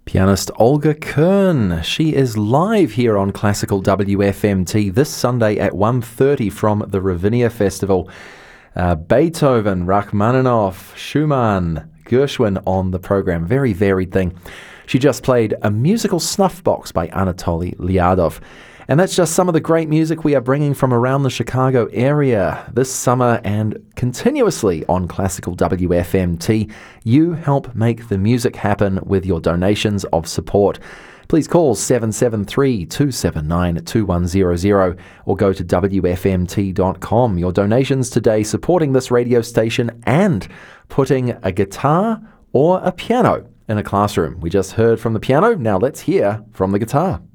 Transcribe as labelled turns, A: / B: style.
A: Pianist Olga Kern. She is live here on Classical WFMT this Sunday at 1:30 from the Ravinia Festival. Beethoven, Rachmaninoff, Schumann, Gershwin on the program. Very varied thing. She just played a musical snuff box by Anatoly Lyadov. And that's just some of the great music we are bringing from around the Chicago area this summer and continuously on Classical WFMT. You help make the music happen with your donations of support. Please call 773-279-2100 or go to WFMT.com. Your donations today supporting this radio station and putting a guitar or a piano in a classroom. We just heard from the piano. Now let's hear from the guitar.